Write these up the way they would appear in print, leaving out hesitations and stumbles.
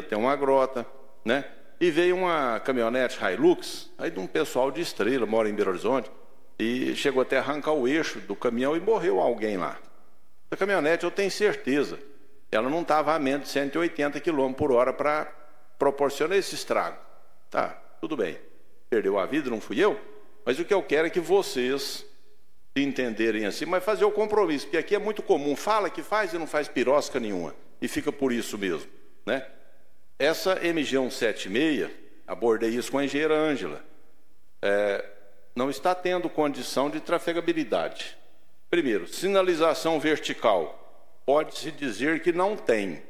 tem uma grota, né? E veio uma caminhonete Hilux, aí de um pessoal de Estrela, mora em Belo Horizonte, e chegou até a arrancar o eixo do caminhão e morreu alguém lá. A caminhonete, eu tenho certeza, ela não estava a menos de 180 km por hora para proporcionar esse estrago. Tá, tudo bem. Perdeu a vida, não fui eu, mas o que eu quero é que vocês entenderem assim, mas fazer o compromisso, porque aqui é muito comum, fala que faz e não faz pirosca nenhuma, e fica por isso mesmo, né? Essa MG 176, abordei isso com a engenheira Ângela, não está tendo condição de trafegabilidade. Primeiro, sinalização vertical, pode-se dizer que não tem,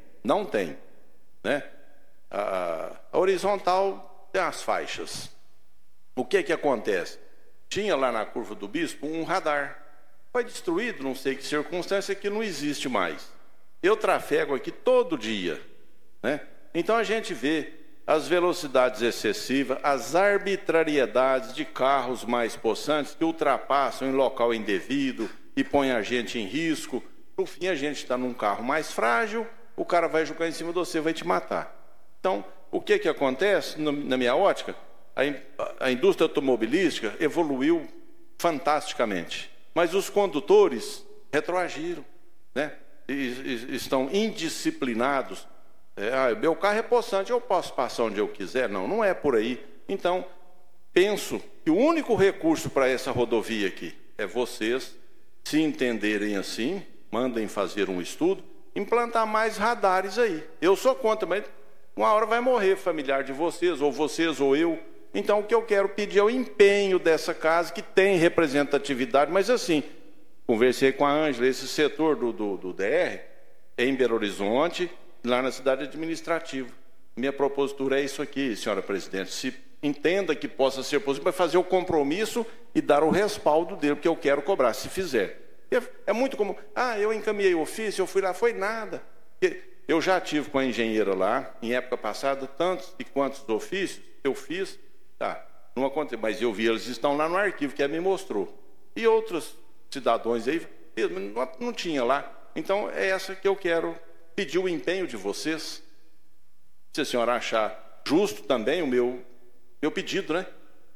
né? A horizontal tem as faixas. O que acontece? Tinha lá na Curva do Bispo um radar. Foi destruído, não sei que circunstância, que não existe mais. Eu trafego aqui todo dia, né? Então a gente vê as velocidades excessivas, as arbitrariedades de carros mais possantes que ultrapassam em local indevido e põem a gente em risco. No fim, a gente está num carro mais frágil, o cara vai jogar em cima de você, vai te matar. Então, o que acontece, na minha ótica? A indústria automobilística evoluiu fantasticamente, mas os condutores retroagiram, né? E estão indisciplinados. Meu carro é possante, eu posso passar onde eu quiser. Não é por aí. Então, penso que o único recurso para essa rodovia aqui é vocês se entenderem assim, mandem fazer um estudo, implantar mais radares aí. Eu sou contra, mas uma hora vai morrer familiar de vocês ou eu. Então, o que eu quero pedir é o empenho dessa casa, que tem representatividade, mas assim, conversei com a Ângela, esse setor do DR, em Belo Horizonte, lá na cidade administrativa. Minha propositura é isso aqui, senhora presidente, se entenda que possa ser possível, mas fazer o compromisso e dar o respaldo dele, porque eu quero cobrar, se fizer. É muito comum, eu encaminhei o ofício, eu fui lá, foi nada. Eu já tive com a engenheira lá, em época passada, tantos e quantos ofícios eu fiz, tá, não aconteceu, mas eu vi, eles estão lá no arquivo, que ela me mostrou. E outros cidadãos aí, não tinha lá. Então, é essa que eu quero pedir o empenho de vocês. Se a senhora achar justo também o meu pedido, né?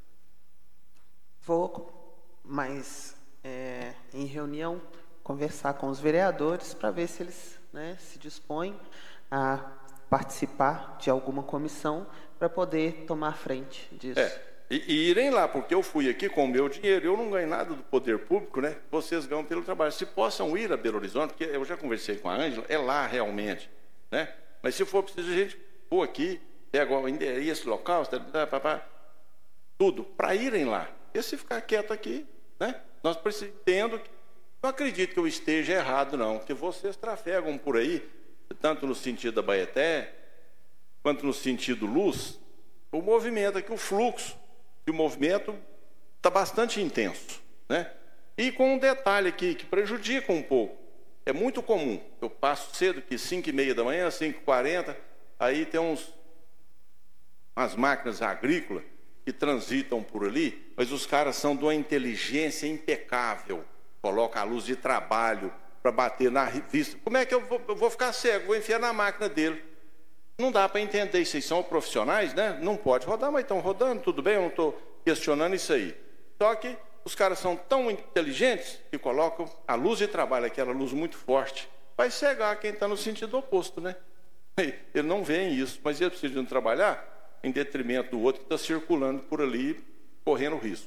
Vou, mas em reunião, conversar com os vereadores para ver se eles, né, se dispõem a participar de alguma comissão para poder tomar frente disso. E irem lá, porque eu fui aqui com o meu dinheiro, eu não ganho nada do poder público, né? Vocês ganham pelo trabalho. Se possam ir a Belo Horizonte, porque eu já conversei com a Ângela, é lá realmente, né? Mas se for preciso, a gente pôr aqui, pega o endereço local, tudo, para irem lá. E se ficar quieto aqui, né? Nós precisamos, não acredito que eu esteja errado, não, porque vocês trafegam por aí, tanto no sentido da Baeté, quanto no sentido luz, o movimento aqui, o fluxo de movimento está bastante intenso, né? E com um detalhe aqui que prejudica um pouco, é muito comum, eu passo cedo, que 5h30 da manhã, 5h40, aí tem umas máquinas agrícolas que transitam por ali, mas os caras são de uma inteligência impecável, coloca a luz de trabalho para bater na vista. Como é que eu vou ficar cego? Vou enfiar na máquina dele. Não dá para entender, vocês são profissionais, né? Não pode rodar, mas estão rodando, tudo bem, eu não estou questionando isso aí. Só que os caras são tão inteligentes que colocam a luz de trabalho, aquela luz muito forte, vai cegar quem está no sentido oposto, né? Eles não veem isso, mas eles precisam trabalhar em detrimento do outro que está circulando por ali, correndo risco.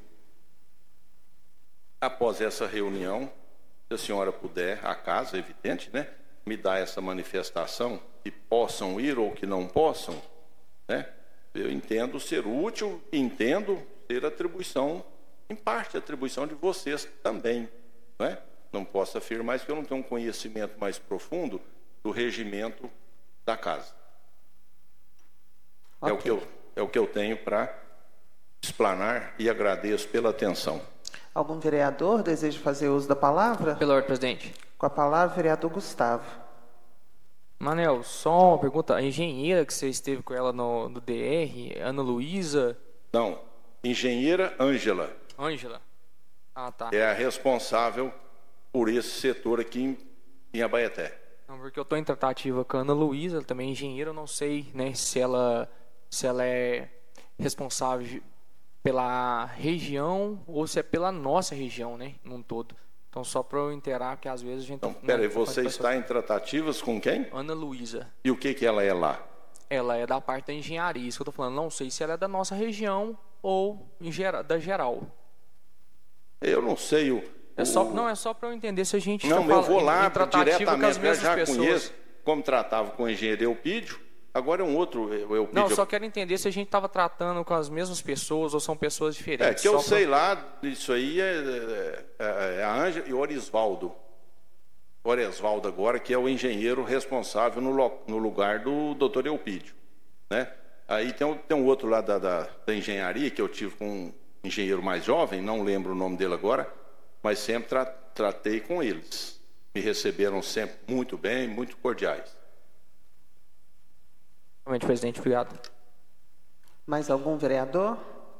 Após essa reunião, se a senhora puder, a casa, é evidente, né? Me dá essa manifestação, que possam ir ou que não possam, né? Eu entendo ser útil, entendo ser atribuição, em parte atribuição de vocês também, né? Não posso afirmar isso, que eu não tenho um conhecimento mais profundo do regimento da casa. Okay. É o que eu tenho para explanar e agradeço pela atenção. Algum vereador deseja fazer uso da palavra? Pela ordem, presidente. Com a palavra, vereador Gustavo. Manel, só uma pergunta. A engenheira que você esteve com ela no DR, Ana Luísa? Não, engenheira Ângela. Ângela? Ah, tá. É a responsável por esse setor aqui em Abaeté. Não, porque eu estou em tratativa com a Ana Luísa, ela também é engenheira, eu não sei, né, se ela é responsável pela região ou se é pela nossa região, né, num todo. Então, só para eu inteirar, porque às vezes a gente... Então, peraí, você está em tratativas com quem? Ana Luísa. E o que ela é lá? Ela é da parte da engenharia, isso que eu estou falando. Não sei se ela é da nossa região ou da geral. Eu não sei É só para eu entender se a gente Não, eu vou lá diretamente, eu já conheço, como tratava com o engenheiro Eupídio, agora é um outro Eupídio. Não, eu só quero entender se a gente estava tratando com as mesmas pessoas ou são pessoas diferentes. É, que eu sei lá, isso aí é a Ângela e o Orisvaldo. Oresvaldo agora, que é o engenheiro responsável no lugar do doutor Eupídio, né? Aí tem um outro lá da engenharia, que eu tive com um engenheiro mais jovem, não lembro o nome dele agora, mas sempre tratei com eles. Me receberam sempre muito bem, muito cordiais. Realmente, presidente, obrigado. Mais algum vereador?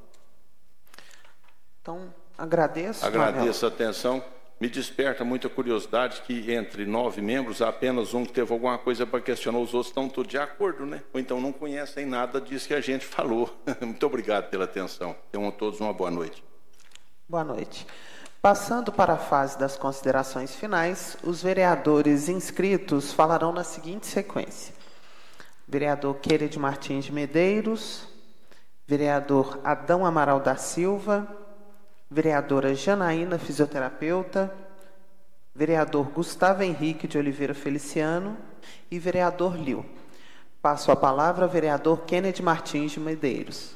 Então, agradeço. Agradeço a atenção. Me desperta muita curiosidade que entre 9 membros, há apenas um que teve alguma coisa para questionar, os outros estão todos de acordo, né? Ou então não conhecem nada disso que a gente falou. Muito obrigado pela atenção. Tenham todos uma boa noite. Boa noite. Passando para a fase das considerações finais, os vereadores inscritos falarão na seguinte sequência: vereador Kennedy Martins de Medeiros, vereador Adão Amaral da Silva, vereadora Janaína, fisioterapeuta, vereador Gustavo Henrique de Oliveira Feliciano e vereador Lio. Passo a palavra ao vereador Kennedy Martins de Medeiros.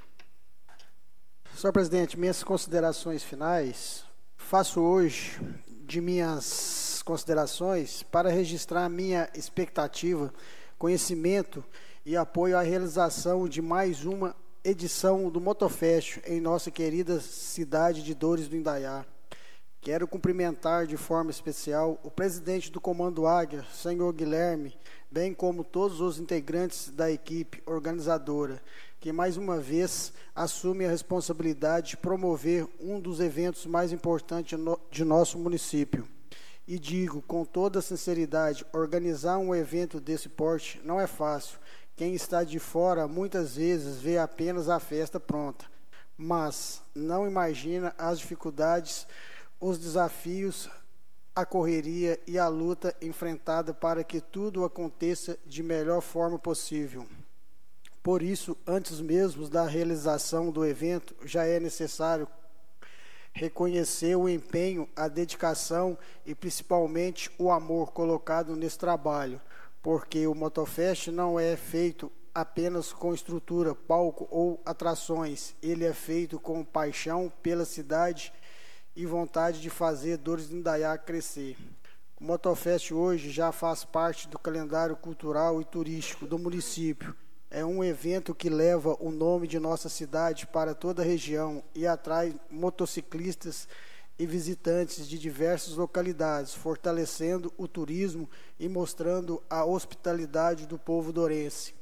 Senhor presidente, minhas considerações finais, faço hoje de minhas considerações para registrar minha expectativa, conhecimento e apoio à realização de mais uma edição do Motofest em nossa querida cidade de Dores do Indaiá. Quero cumprimentar de forma especial o presidente do Comando Águia, senhor Guilherme, bem como todos os integrantes da equipe organizadora, que mais uma vez assume a responsabilidade de promover um dos eventos mais importantes de nosso município. E digo com toda sinceridade, organizar um evento desse porte não é fácil. Quem está de fora muitas vezes vê apenas a festa pronta, mas não imagina as dificuldades, os desafios, a correria e a luta enfrentada para que tudo aconteça de melhor forma possível. Por isso, antes mesmo da realização do evento, já é necessário reconhecer o empenho, a dedicação e principalmente o amor colocado nesse trabalho, porque o Motofest não é feito apenas com estrutura, palco ou atrações. Ele é feito com paixão pela cidade e vontade de fazer Dores do Indaiá crescer. O Motofest hoje já faz parte do calendário cultural e turístico do município. É um evento que leva o nome de nossa cidade para toda a região e atrai motociclistas e visitantes de diversas localidades, fortalecendo o turismo e mostrando a hospitalidade do povo dorense.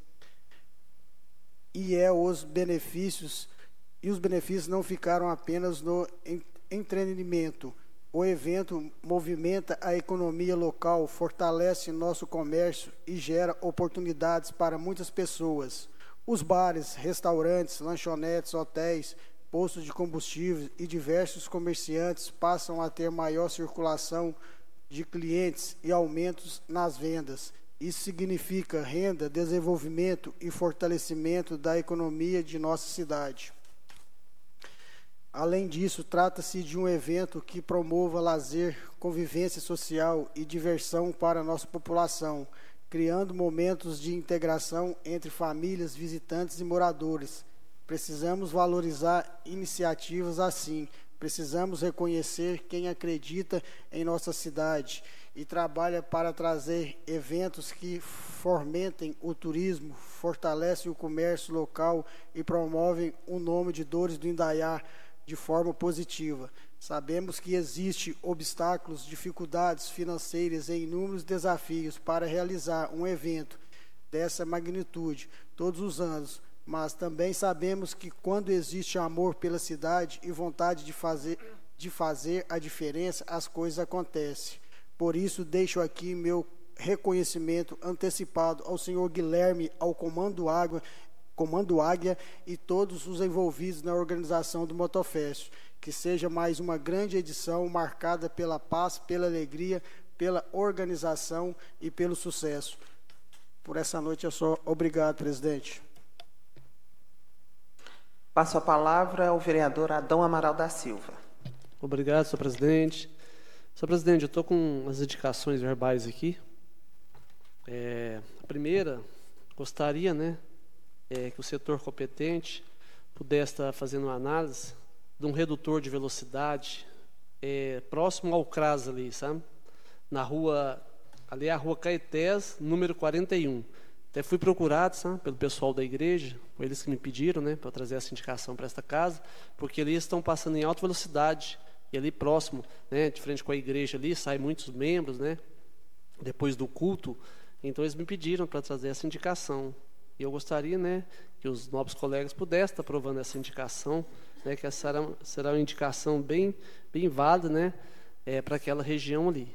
E os benefícios não ficaram apenas no entretenimento. O evento movimenta a economia local, fortalece nosso comércio e gera oportunidades para muitas pessoas. Os bares, restaurantes, lanchonetes, hotéis, postos de combustível e diversos comerciantes passam a ter maior circulação de clientes e aumentos nas vendas. Isso significa renda, desenvolvimento e fortalecimento da economia de nossa cidade. Além disso, trata-se de um evento que promova lazer, convivência social e diversão para a nossa população, criando momentos de integração entre famílias, visitantes e moradores. Precisamos valorizar iniciativas assim. Precisamos reconhecer quem acredita em nossa cidade e trabalha para trazer eventos que fomentem o turismo, fortalecem o comércio local e promovem o nome de Dores do Indaiá de forma positiva. Sabemos que existem obstáculos, dificuldades financeiras e inúmeros desafios para realizar um evento dessa magnitude todos os anos, mas também sabemos que quando existe amor pela cidade e vontade de fazer a diferença, as coisas acontecem. Por isso, deixo aqui meu reconhecimento antecipado ao senhor Guilherme, ao Comando Águia e todos os envolvidos na organização do Motofest. Que seja mais uma grande edição marcada pela paz, pela alegria, pela organização e pelo sucesso. Por essa noite é só. Obrigado, presidente. Passo a palavra ao vereador Adão Amaral da Silva. Obrigado, senhor presidente. Senhor presidente, eu estou com as indicações verbais aqui. A primeira, gostaria, que o setor competente pudesse estar fazendo uma análise de um redutor de velocidade próximo ao CRAS ali, sabe? Na rua, ali é a rua Caetés, número 41. Até fui procurado, sabe, pelo pessoal da igreja, eles que me pediram, para eu trazer essa indicação para esta casa, porque ali estão passando em alta velocidade, e ali próximo, de frente com a igreja ali, saem muitos membros, depois do culto, então eles me pediram para trazer essa indicação. E eu gostaria, que os nobres colegas pudessem estar aprovando essa indicação, que essa será uma indicação bem válida, para aquela região ali.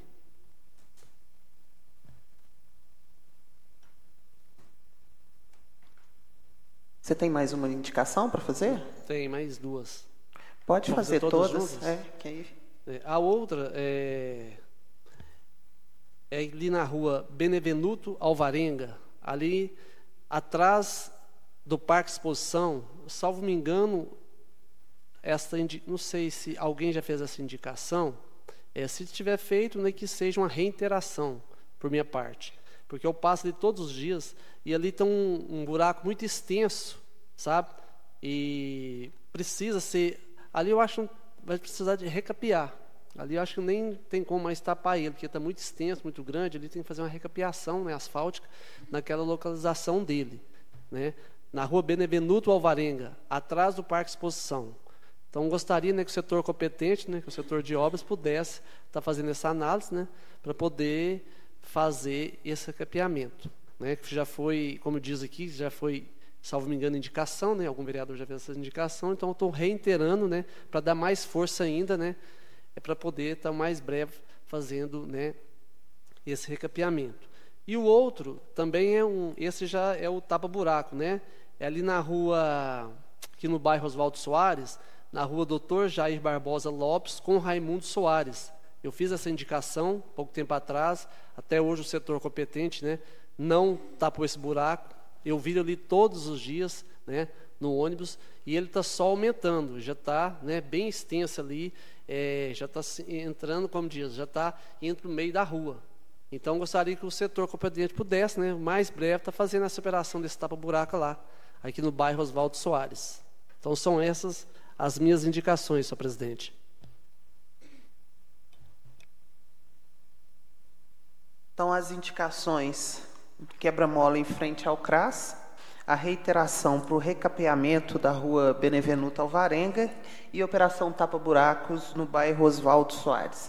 Você tem mais uma indicação para fazer? Tem mais duas. Pode fazer todas. Juntas? A outra é ali na rua Benevenuto Alvarenga, ali atrás do Parque Exposição, salvo me engano, não sei se alguém já fez essa indicação, se tiver feito, que seja uma reiteração por minha parte, porque eu passo ali todos os dias e ali tem um buraco muito extenso, sabe? E precisa ser, ali eu acho que vai precisar de recapear. Ali eu acho que nem tem como mais tapar ele, porque está muito extenso, muito grande. Ali tem que fazer uma recapeação asfáltica naquela localização dele, na rua Benevenuto Alvarenga, atrás do Parque Exposição. Então gostaria, que o setor competente, que o setor de obras pudesse estar fazendo essa análise, para poder fazer esse recapeamento, que já foi, como diz aqui, já foi, salvo me engano, indicação, algum vereador já fez essa indicação, então eu estou reiterando, para dar mais força ainda, para poder estar mais breve fazendo, esse recapeamento. E o outro também esse já é o tapa-buraco, é ali na rua, aqui no bairro Oswaldo Soares, na rua Dr. Jair Barbosa Lopes com Raimundo Soares. Eu fiz essa indicação pouco tempo atrás, até hoje o setor competente, não tapou esse buraco. Eu vi ali todos os dias, no ônibus, e ele está só aumentando, já está, bem extenso ali, já está entrando, como diz, já está indo para o meio da rua. Então, gostaria que o setor competente pudesse, o mais breve, estar fazendo essa operação desse tapa-buraco lá, aqui no bairro Oswaldo Soares. Então, são essas as minhas indicações, senhor presidente. Então, as indicações do quebra-mola em frente ao CRAS, a reiteração para o recapeamento da rua Benevenuto Alvarenga e operação tapa-buracos no bairro Oswaldo Soares.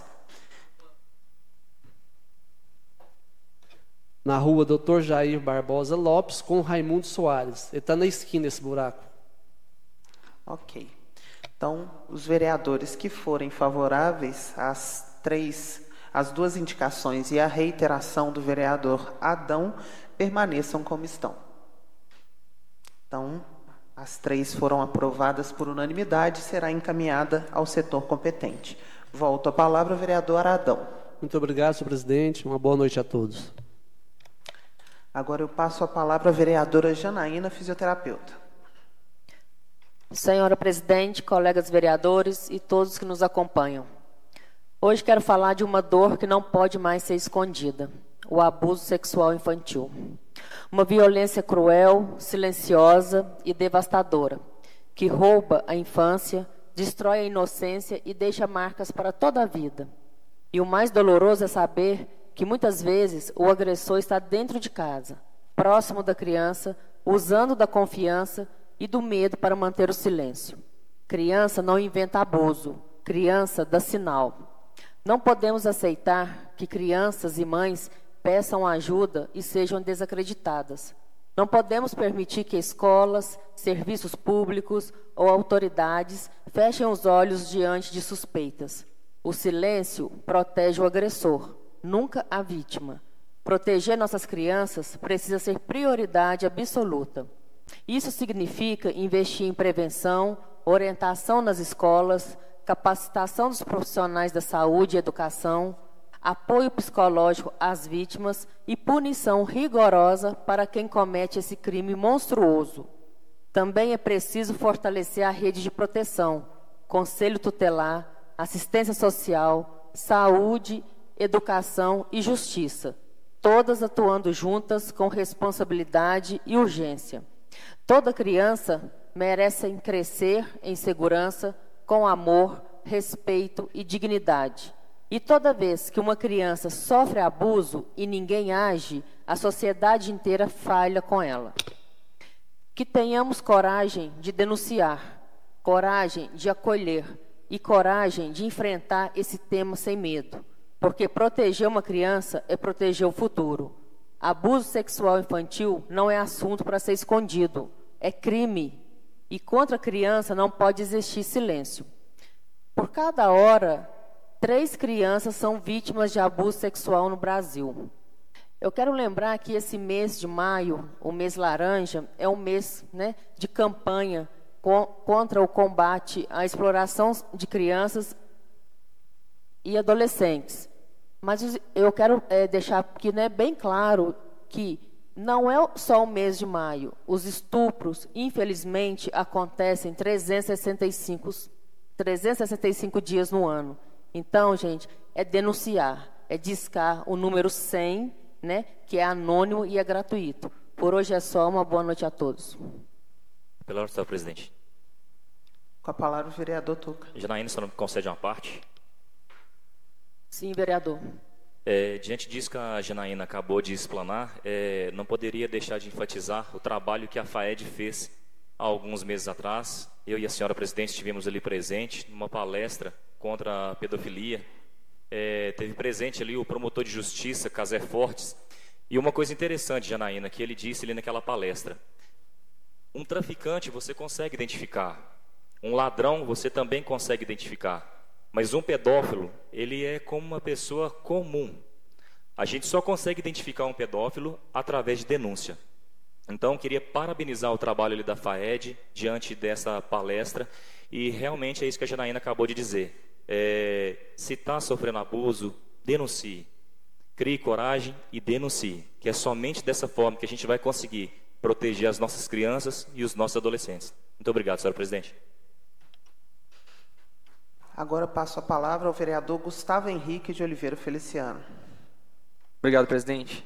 Na rua Dr. Jair Barbosa Lopes com Raimundo Soares. Ele está na esquina esse buraco. Ok. Então, os vereadores que forem favoráveis às duas indicações e à reiteração do vereador Adão, permaneçam como estão. Então, as 3 foram aprovadas por unanimidade e será encaminhada ao setor competente. Volto a palavra ao vereador Adão. Muito obrigado, senhor presidente. Uma boa noite a todos. Agora eu passo a palavra à vereadora Janaína, fisioterapeuta. Senhora presidente, colegas vereadores e todos que nos acompanham. Hoje quero falar de uma dor que não pode mais ser escondida: o abuso sexual infantil. Uma violência cruel, silenciosa e devastadora, que rouba a infância, destrói a inocência e deixa marcas para toda a vida. E o mais doloroso é saber que muitas vezes o agressor está dentro de casa, próximo da criança, usando da confiança e do medo para manter o silêncio. Criança não inventa abuso, criança dá sinal. Não podemos aceitar que crianças e mães peçam ajuda e sejam desacreditadas. Não podemos permitir que escolas, serviços públicos ou autoridades fechem os olhos diante de suspeitas. O silêncio protege o agressor, nunca a vítima. Proteger nossas crianças precisa ser prioridade absoluta. Isso significa investir em prevenção, orientação nas escolas, capacitação dos profissionais da saúde e educação, apoio psicológico às vítimas e punição rigorosa para quem comete esse crime monstruoso. Também é preciso fortalecer a rede de proteção, conselho tutelar, assistência social, saúde, educação e justiça, todas atuando juntas com responsabilidade e urgência. Toda criança merece crescer em segurança, com amor, respeito e dignidade. E toda vez que uma criança sofre abuso e ninguém age, a sociedade inteira falha com ela. Que tenhamos coragem de denunciar, coragem de acolher e coragem de enfrentar esse tema sem medo, porque proteger uma criança é proteger o futuro. Abuso sexual infantil não é assunto para ser escondido, é crime, e contra a criança não pode existir silêncio. Por cada hora, 3 crianças são vítimas de abuso sexual no Brasil. Eu quero lembrar que esse mês de maio, o mês laranja, é um mês, de campanha contra o combate à exploração de crianças e adolescentes. Mas eu quero deixar aqui bem claro que não é só o mês de maio. Os estupros, infelizmente, acontecem 365 dias no ano. Então, gente, é denunciar, é discar o número 100, que é anônimo e é gratuito. Por hoje é só. Uma boa noite a todos. Pela ordem, senhor presidente. Com a palavra o vereador Tuca. Janaína, só não me concede uma parte? Sim, vereador. Diante disso que a Janaína acabou de explanar, não poderia deixar de enfatizar o trabalho que a FAED fez há alguns meses atrás. Eu e a senhora presidente estivemos ali presente numa palestra contra a pedofilia. Teve presente ali o promotor de justiça, Casé Fortes. E uma coisa interessante, Janaína, que ele disse ali naquela palestra: um traficante você consegue identificar, um ladrão você também consegue identificar, mas um pedófilo, ele é como uma pessoa comum. A gente só consegue identificar um pedófilo através de denúncia. Então, queria parabenizar o trabalho ali da FAED diante dessa palestra, e realmente é isso que a Janaína acabou de dizer. Se está sofrendo abuso, denuncie. Crie coragem e denuncie, que é somente dessa forma que a gente vai conseguir proteger as nossas crianças e os nossos adolescentes. Muito obrigado, senhora presidente. Agora passo a palavra ao vereador Gustavo Henrique de Oliveira Feliciano. Obrigado, presidente.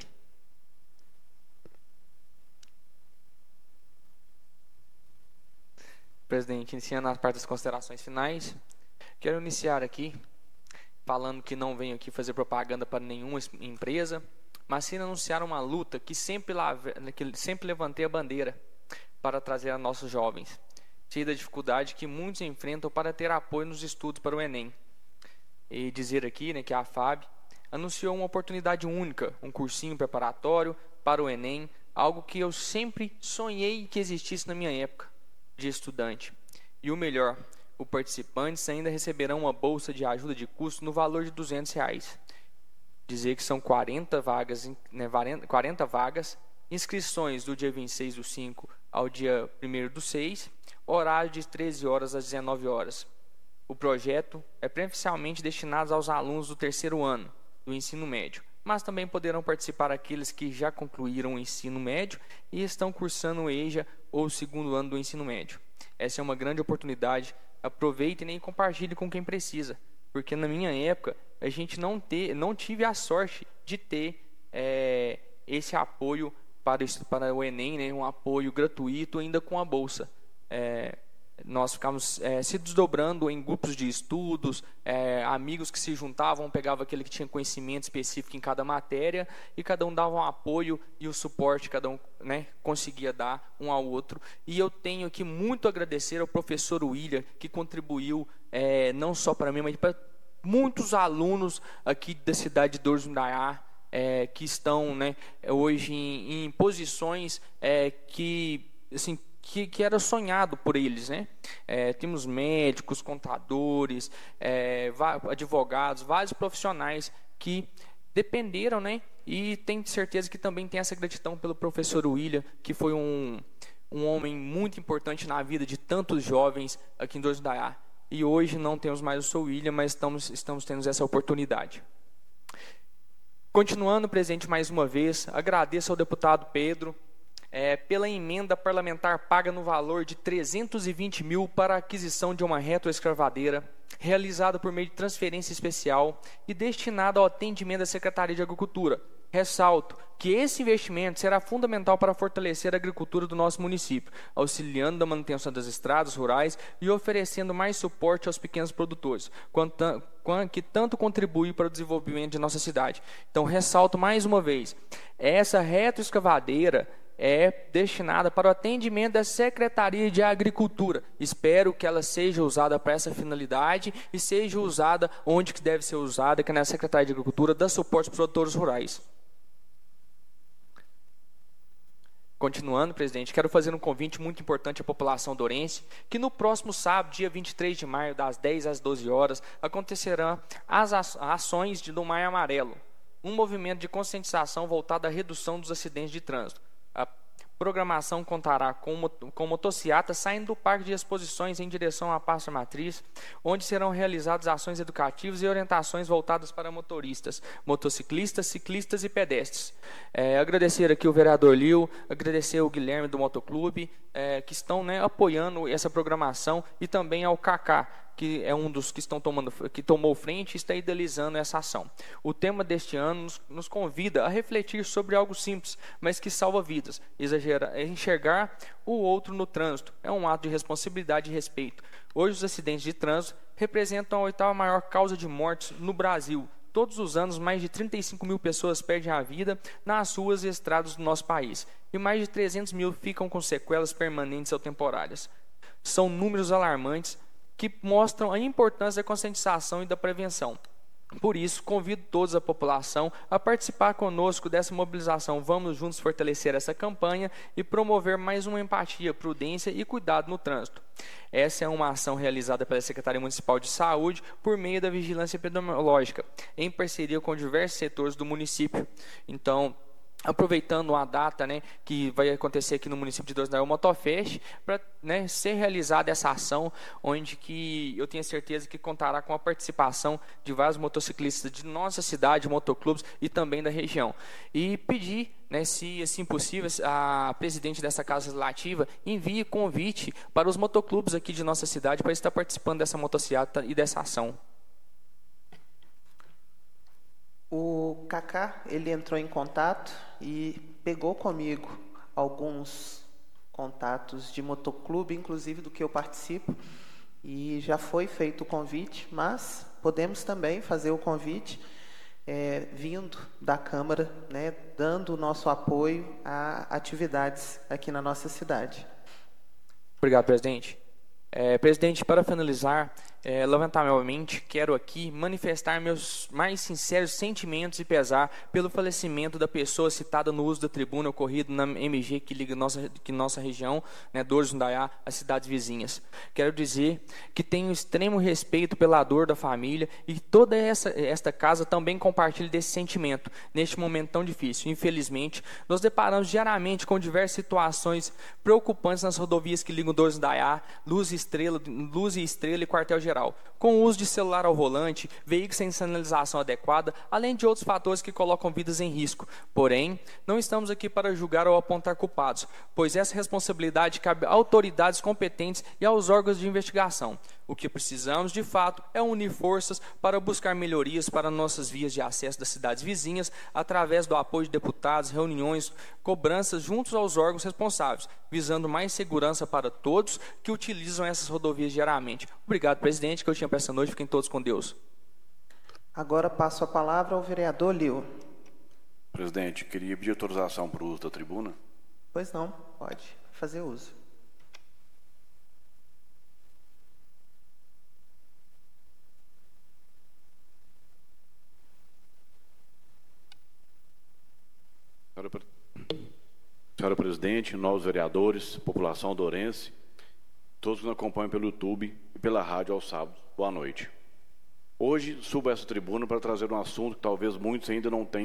Presidente, iniciando a parte das considerações finais, quero iniciar aqui falando que não venho aqui fazer propaganda para nenhuma empresa, mas sim anunciar uma luta que sempre levantei a bandeira para trazer a nossos jovens, cheio da dificuldade que muitos enfrentam para ter apoio nos estudos para o Enem. E dizer aqui que a FAB anunciou uma oportunidade única, um cursinho preparatório para o Enem, algo que eu sempre sonhei que existisse na minha época de estudante. E o melhor, os participantes ainda receberão uma bolsa de ajuda de custo no valor de R$200. Dizer que são 40 vagas, 40 vagas, inscrições do dia 26/5 ao dia 1/6, horário de 13 horas às 19 horas. O projeto é preferencialmente destinado aos alunos do 3º ano do ensino médio, mas também poderão participar aqueles que já concluíram o ensino médio e estão cursando o EJA ou o 2º ano do ensino médio. Essa é uma grande oportunidade, aproveitem e compartilhem com quem precisa, porque na minha época a gente não tive a sorte de ter esse apoio para o Enem, um apoio gratuito ainda com a bolsa. Nós ficávamos se desdobrando em grupos de estudos, amigos que se juntavam, pegavam aquele que tinha conhecimento específico em cada matéria e cada um dava um apoio e o suporte cada um conseguia dar um ao outro. E eu tenho aqui muito a agradecer ao professor William, que contribuiu não só para mim, mas para muitos alunos aqui da cidade de Dores do Indaiá, que estão hoje em posições que era sonhado por eles, temos médicos, contadores, advogados, vários profissionais que dependeram, E tenho certeza que também tem essa gratidão pelo professor William, que foi um homem muito importante na vida de tantos jovens aqui em Dores do Indaiá. E hoje não temos mais o Sr. William, mas estamos tendo essa oportunidade. Continuando, presidente, mais uma vez, agradeço ao deputado Pedro pela emenda parlamentar paga no valor de 320 mil para a aquisição de uma retroescavadeira, realizada por meio de transferência especial e destinada ao atendimento da Secretaria de Agricultura. Ressalto que esse investimento será fundamental para fortalecer a agricultura do nosso município, auxiliando na manutenção das estradas rurais e oferecendo mais suporte aos pequenos produtores, que tanto contribui para o desenvolvimento de nossa cidade. Então, ressalto mais uma vez, essa retroescavadeira é destinada para o atendimento da Secretaria de Agricultura. Espero que ela seja usada para essa finalidade e seja usada onde que deve ser usada, que é na Secretaria de Agricultura, dá suporte aos produtores rurais. Continuando, presidente, quero fazer um convite muito importante à população dourense, que no próximo sábado, dia 23 de maio, das 10 às 12 horas, acontecerão as ações do Maio Amarelo, um movimento de conscientização voltado à redução dos acidentes de trânsito. A programação contará com motocicletas saindo do Parque de Exposições em direção à Praça Matriz, onde serão realizadas ações educativas e orientações voltadas para motoristas, motociclistas, ciclistas e pedestres. Agradecer aqui o vereador Lio, agradecer o Guilherme do Motoclube, que estão apoiando essa programação, e também ao Cacá, que é um dos que tomou frente e está idealizando essa ação. O tema deste ano nos convida a refletir sobre algo simples, mas que salva vidas. Enxergar o outro no trânsito é um ato de responsabilidade e respeito. Hoje, os acidentes de trânsito representam a 8ª maior causa de mortes no Brasil. Todos os anos, mais de 35 mil pessoas perdem a vida nas ruas e estradas do nosso país, e mais de 300 mil ficam com sequelas permanentes ou temporárias. São números alarmantes que mostram a importância da conscientização e da prevenção. Por isso, convido toda a população a participar conosco dessa mobilização. Vamos juntos fortalecer essa campanha e promover mais uma empatia, prudência e cuidado no trânsito. Essa é uma ação realizada pela Secretaria Municipal de Saúde por meio da vigilância epidemiológica, em parceria com diversos setores do município. Então, aproveitando a data que vai acontecer aqui no município de Dores do Indaiá, o Motofest, para ser realizada essa ação, onde que eu tenho certeza que contará com a participação de vários motociclistas de nossa cidade, motoclubes e também da região. E pedir, se assim possível, a presidente dessa Casa Legislativa envie convite para os motoclubes aqui de nossa cidade para estar participando dessa motociata e dessa ação. O Cacá, ele entrou em contato e pegou comigo alguns contatos de motoclube, inclusive do que eu participo, e já foi feito o convite, mas podemos também fazer o convite vindo da Câmara, dando o nosso apoio a atividades aqui na nossa cidade. Obrigado, presidente. Presidente, para finalizar, lamentavelmente, quero aqui manifestar meus mais sinceros sentimentos e pesar pelo falecimento da pessoa citada no uso da tribuna ocorrido na MG que liga nossa região, Dores do Indaiá, às cidades vizinhas. Quero dizer que tenho extremo respeito pela dor da família e toda esta casa também compartilha desse sentimento, neste momento tão difícil. Infelizmente, nos deparamos diariamente com diversas situações preocupantes nas rodovias que ligam Dores do Indaiá, Luz e Estrela e Quartel-Geral, com o uso de celular ao volante, veículos sem sinalização adequada, além de outros fatores que colocam vidas em risco. Porém, não estamos aqui para julgar ou apontar culpados, pois essa responsabilidade cabe a autoridades competentes e aos órgãos de investigação. O que precisamos, de fato, é unir forças para buscar melhorias para nossas vias de acesso das cidades vizinhas, através do apoio de deputados, reuniões, cobranças juntos aos órgãos responsáveis, visando mais segurança para todos que utilizam essas rodovias diariamente. Obrigado, presidente, que eu tinha para essa noite. Fiquem todos com Deus. Agora passo a palavra ao vereador Lio. Presidente, queria pedir autorização para o uso da tribuna. Pois não, pode fazer uso. Senhora presidente, novos vereadores, população dourense, todos que nos acompanham pelo YouTube e pela rádio aos sábados, boa noite. Hoje subo a essa tribuna para trazer um assunto que talvez muitos ainda não tenham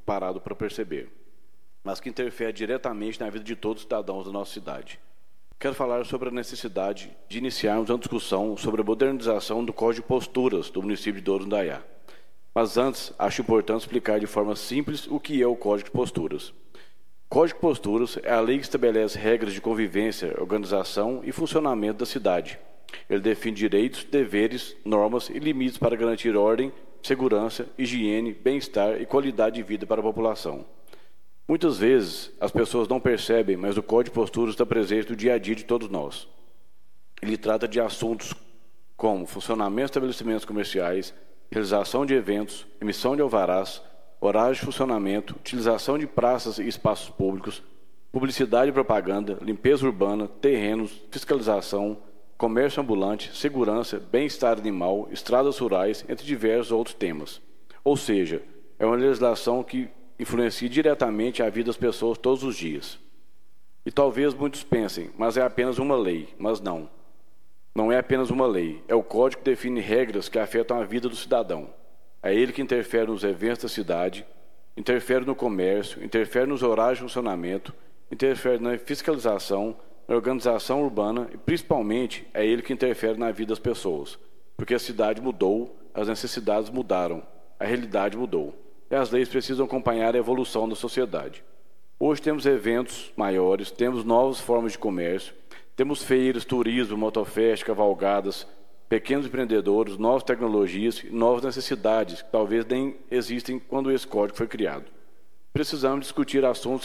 parado para perceber, mas que interfere diretamente na vida de todos os cidadãos da nossa cidade. Quero falar sobre a necessidade de iniciarmos uma discussão sobre a modernização do Código de Posturas do município de Douro Indaiá. Mas antes, acho importante explicar de forma simples o que é o Código de Posturas. O Código de Posturas é a lei que estabelece regras de convivência, organização e funcionamento da cidade. Ele define direitos, deveres, normas e limites para garantir ordem, segurança, higiene, bem-estar e qualidade de vida para a população. Muitas vezes, as pessoas não percebem, mas o Código de Posturas está presente no dia a dia de todos nós. Ele trata de assuntos como funcionamento de estabelecimentos comerciais, realização de eventos, emissão de alvarás, horários de funcionamento, utilização de praças e espaços públicos, publicidade e propaganda, limpeza urbana, terrenos, fiscalização, comércio ambulante, segurança, bem-estar animal, estradas rurais, entre diversos outros temas. Ou seja, é uma legislação que influencia diretamente a vida das pessoas todos os dias. E talvez muitos pensem, mas é apenas uma lei. Mas não. Não é apenas uma lei. É o código que define regras que afetam a vida do cidadão. É ele que interfere nos eventos da cidade, interfere no comércio, interfere nos horários de funcionamento, interfere na fiscalização, na organização urbana e, principalmente, é ele que interfere na vida das pessoas. Porque a cidade mudou, as necessidades mudaram, a realidade mudou. E as leis precisam acompanhar a evolução da sociedade. Hoje temos eventos maiores, temos novas formas de comércio, temos feiras, turismo, motofest, cavalgadas, pequenos empreendedores, novas tecnologias e novas necessidades que talvez nem existem quando esse código foi criado. Precisamos discutir assuntos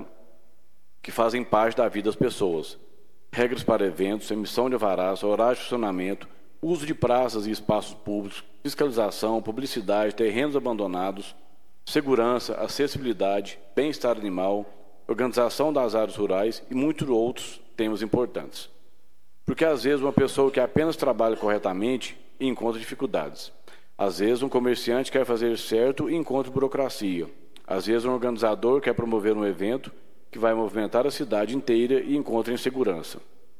que fazem parte da vida das pessoas. Regras para eventos, emissão de alvarás, horário de funcionamento, uso de praças e espaços públicos, fiscalização, publicidade, terrenos abandonados, segurança, acessibilidade, bem-estar animal, organização das áreas rurais e muitos outros temas importantes. Porque às vezes uma pessoa que apenas trabalha corretamente encontra dificuldades. Às vezes um comerciante quer fazer certo e encontra burocracia. Às vezes um organizador quer promover um evento que vai movimentar a cidade inteira e encontra insegurança.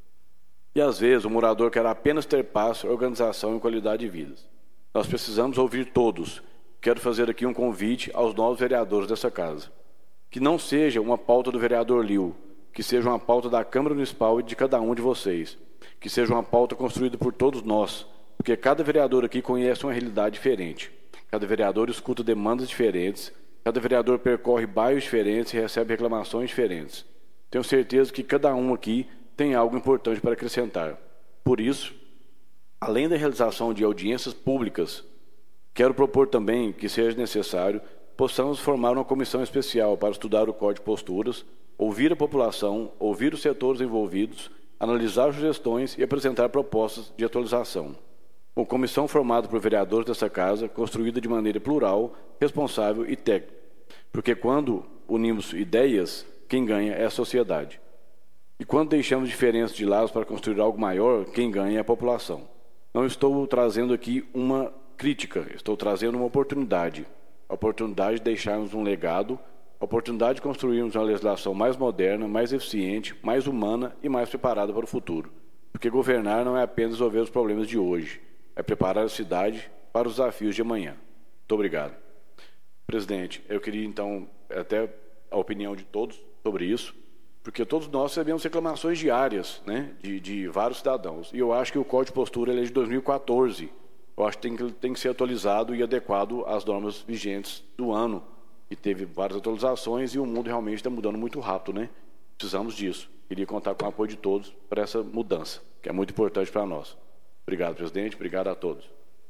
E às vezes o morador quer apenas ter paz, organização e qualidade de vida. Nós precisamos ouvir todos. Quero fazer aqui um convite aos novos vereadores dessa casa. Que não seja uma pauta do vereador Lio, que seja uma pauta da Câmara Municipal e de cada um de vocês. Que seja uma pauta construída por todos nós, porque cada vereador aqui conhece uma realidade diferente. Cada vereador escuta demandas diferentes, cada vereador percorre bairros diferentes e recebe reclamações diferentes. Tenho certeza que cada um aqui tem algo importante para acrescentar. Por isso, além da realização de audiências públicas, quero propor também que seja necessário possamos formar uma comissão especial para estudar o Código de Posturas, ouvir a população, ouvir os setores envolvidos, analisar sugestões e apresentar propostas de atualização. Uma comissão formada por vereadores dessa casa, construída de maneira plural, responsável e técnica. Porque quando unimos ideias, quem ganha é a sociedade. E quando deixamos diferenças de lado para construir algo maior, quem ganha é a população. Não estou trazendo aqui uma crítica, estou trazendo uma oportunidade. A oportunidade de deixarmos um legado, a oportunidade de construirmos uma legislação mais moderna, mais eficiente, mais humana e mais preparada para o futuro. Porque governar não é apenas resolver os problemas de hoje, é preparar a cidade para os desafios de amanhã. Muito obrigado. Presidente, eu queria então até a opinião de todos sobre isso, porque todos nós recebemos reclamações diárias, né, de vários cidadãos. E eu acho que o Código de Postura ele é de 2014. Eu acho que tem que ser atualizado e adequado às normas vigentes do ano. E teve várias atualizações e o mundo realmente está mudando muito rápido, né? Precisamos disso. Queria contar com o apoio de todos para essa mudança, que é muito importante para nós. Obrigado, presidente. Obrigado a todos.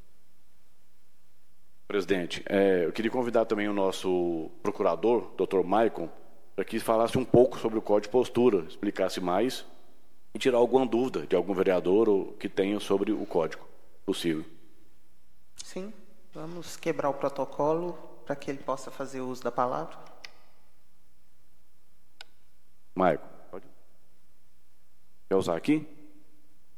Presidente, eu queria convidar também o nosso procurador, Dr. Maicon, para que falasse um pouco sobre o Código de Postura, explicasse mais e tirar alguma dúvida de algum vereador ou que tenha sobre o Código possível. Sim, vamos quebrar o protocolo para que ele possa fazer uso da palavra. Maicon, pode? Quer usar aqui?